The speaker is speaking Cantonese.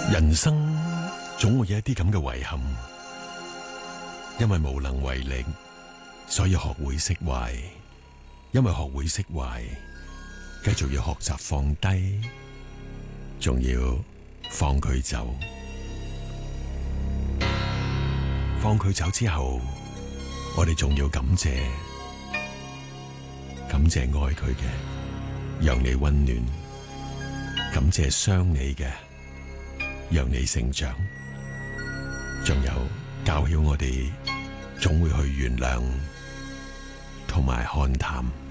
人生總會有一啲咁嘅遺憾，因為無能為力，所以學會釋懷。因為學會釋懷，繼續要學習放低，仲要放佢走。放佢走之後，我哋仲要感謝愛佢嘅，讓你溫暖；感謝傷你嘅，讓你成長。仲有教曉我哋，總會去原諒同埋看淡。